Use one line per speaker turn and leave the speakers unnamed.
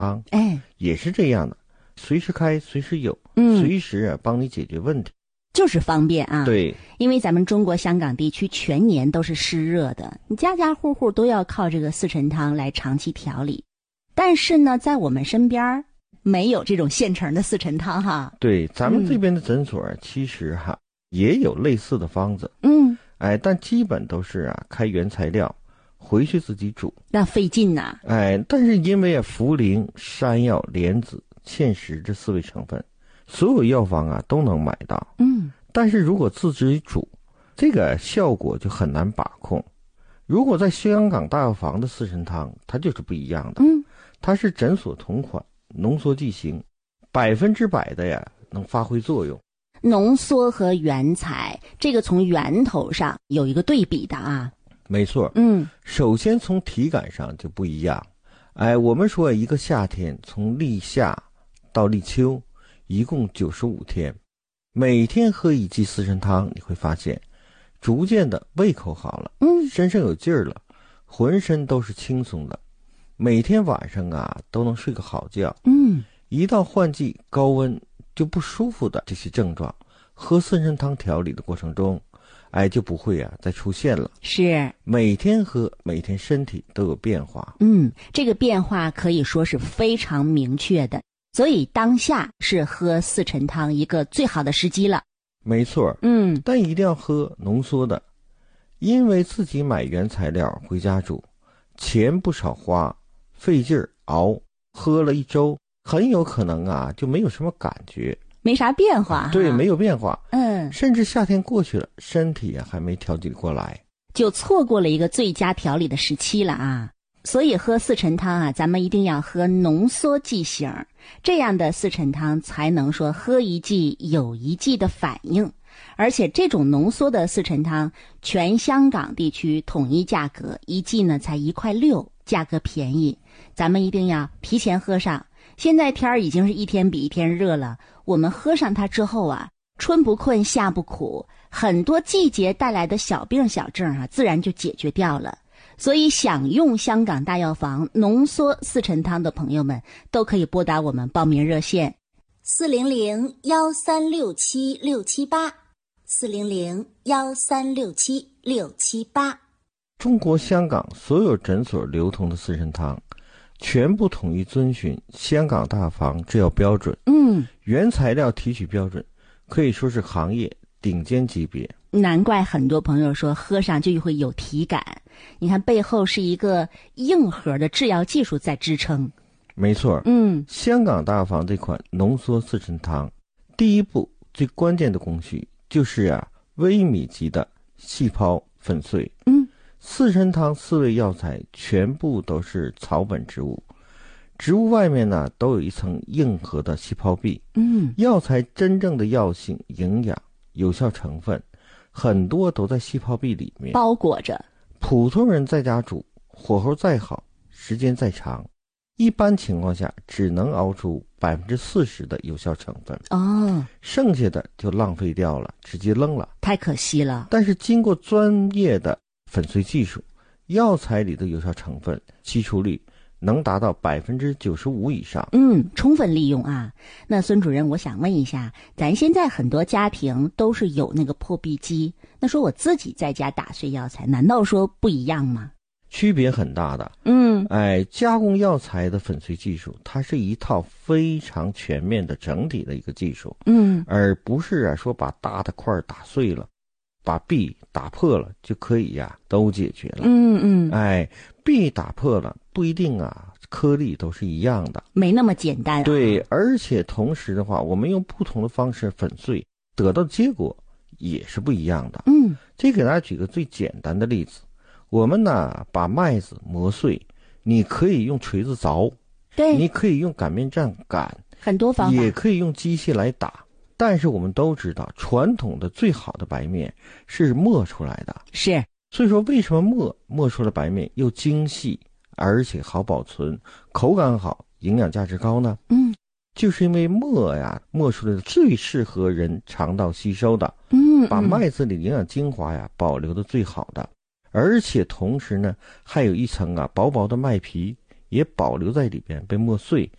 汤，也是这样的，随时开随时有，随时帮你解决问题，
就是方便啊。
对，
因为咱们中国香港地区全年都是湿热的，你家家户户都要靠这个四神汤来长期调理。但是呢，在我们身边没有这种现成的四神汤哈。
对，咱们这边的诊所其实也有类似的方子，但基本都是开原材料回去自己煮，
那费劲呐。
但是因为茯苓、山药、莲子、芡实这4味成分，所有药房都能买到。但是如果自己煮，这个效果就很难把控。如果在香港大药房的四神汤，它就是不一样的。它是诊所同款，浓缩剂型，100%的能发挥作用。
浓缩和原材，这个从源头上有一个对比的啊。
没错。首先从体感上就不一样。我们说一个夏天从立夏到立秋一共95天，每天喝一剂四神汤，你会发现逐渐的胃口好了，身上有劲儿了，浑身都是轻松的，每天晚上都能睡个好觉。一到换季高温就不舒服的这些症状，喝四神汤调理的过程中就不会再出现了。
是
每天喝，每天身体都有变化。
这个变化可以说是非常明确的，所以当下是喝四神汤一个最好的时机了。
没错。但一定要喝浓缩的，因为自己买原材料回家煮，钱不少花，费劲儿熬，喝了1周很有可能就没有什么感觉，
没啥变化。
对，没有变化。甚至夏天过去了，身体还没调节过来，
就错过了一个最佳调理的时期了啊。所以喝四神汤咱们一定要喝浓缩剂型，这样的四神汤才能说喝一剂有一剂的反应。而且这种浓缩的四神汤，全香港地区统一价格，一剂呢才1.6块，价格便宜。咱们一定要提前喝上。现在天儿已经是一天比一天热了，我们喝上它之后春不困夏不苦，很多季节带来的小病小症自然就解决掉了。所以想用香港大药房浓缩四神汤的朋友们，都可以拨打我们报名热线400-1367-678，400-1367-678。
中国香港所有诊所流通的四神汤全部统一遵循香港大药房制药标准，原材料提取标准可以说是行业顶尖级别。
难怪很多朋友说喝上就会有体感，你看背后是一个硬核的制药技术在支撑。
没错。香港大药房这款浓缩四神汤，第一步最关键的工序就是微米级的细胞粉碎。四神汤4味药材全部都是草本植物，植物外面都有一层硬核的细胞壁。药材真正的药性、营养、有效成分很多都在细胞壁里面
包裹着。
普通人在家煮，火候再好，时间再长，一般情况下只能熬出40%的有效成分。剩下的就浪费掉了，直接扔了，
太可惜了。
但是经过专业的粉碎技术，药材里的有效成分基础率能达到95%以上。
充分利用啊。那孙主任，我想问一下，咱现在很多家庭都是有那个破壁机，那说我自己在家打碎药材，难道说不一样吗？
区别很大的。加工药材的粉碎技术，它是一套非常全面的整体的一个技术。而不是说把大的块打碎了，把壁打破了就可以都解决了。壁打破了不一定颗粒都是一样的，
没那么简单。
对，而且同时的话，我们用不同的方式粉碎，得到的结果也是不一样的。这给大家举个最简单的例子，我们把麦子磨碎，你可以用锤子凿，
对，
你可以用擀面杖擀，
很多方法，
也可以用机械来打。但是我们都知道，传统的最好的白面是磨出来的。
是，
所以说为什么磨出的白面又精细，而且好保存，口感好，营养价值高呢？就是因为磨出来的最适合人肠道吸收的，把麦子里营养精华保留的最好的，而且同时呢，还有一层薄薄的麦皮， 也保留在里边被磨碎，